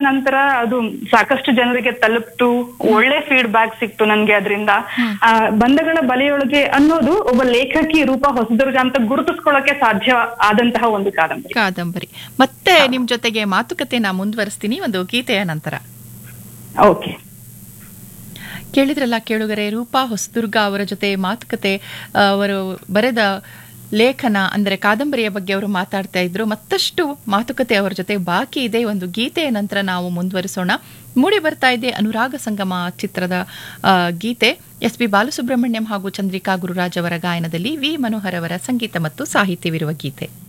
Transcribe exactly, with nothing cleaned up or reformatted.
ನಂತರ ಅದು ಸಾಕಷ್ಟು ಜನರಿಗೆ ತಲುಪ್ತು, ಒಳ್ಳೆ ಫೀಡ್ಬ್ಯಾಕ್ ಸಿಕ್ತು ನನ್ಗೆ ಅದರಿಂದ. ಆ ಬಂಧಗಳ ಬಲೆಯೊಳಗೆ ಅನ್ನೋದು ಒಬ್ಬ ಲೇಖಕಿ ರೂಪಾ ಹೊಸದುರ್ಗ ಅಂತ ಗುರುತಿಸ್ಕೊಳ್ಳೋಕೆ ಸಾಧ್ಯ ಆದಂತಹ ಒಂದು ಕಾದಂಬರಿ. ಕಾದಂಬರಿ ಮತ್ತೆ ನಿಮ್ ಜೊತೆಗೆ ಮಾತುಕತೆ ನಾ ಮುಂದುವರಿಸ್ತೀನಿ ಒಂದು ಗೀತೆಯ ನಂತರ. ಓಕೆ. ಕೇಳಿದ್ರಲ್ಲ ಕೇಳುಗರೆ, ರೂಪಾ ಹೊಸದುರ್ಗ ಅವರ ಜೊತೆ ಮಾತುಕತೆ, ಅವರು ಬರೆದ ಲೇಖನ ಅಂದರೆ ಕಾದಂಬರಿಯ ಬಗ್ಗೆ ಅವರು ಮಾತಾಡ್ತಾ ಇದ್ರು. ಮತ್ತಷ್ಟು ಮಾತುಕತೆ ಅವರ ಜೊತೆ ಬಾಕಿ ಇದೆ. ಒಂದು ಗೀತೆಯ ನಂತರ ನಾವು ಮುಂದುವರಿಸೋಣ. ಮೂಡಿ ಬರ್ತಾ ಇದೆ ಅನುರಾಗ ಸಂಗಮ ಚಿತ್ರದ ಗೀತೆ. ಎಸ್ ಪಿ ಬಾಲಸುಬ್ರಹ್ಮಣ್ಯಂ ಹಾಗೂ ಚಂದ್ರಿಕಾ ಗುರುರಾಜ್ ಅವರ ಗಾಯನದಲ್ಲಿ ವಿ ಮನೋಹರ್ ಅವರ ಸಂಗೀತ ಮತ್ತು ಸಾಹಿತ್ಯವಿರುವ ಗೀತೆ.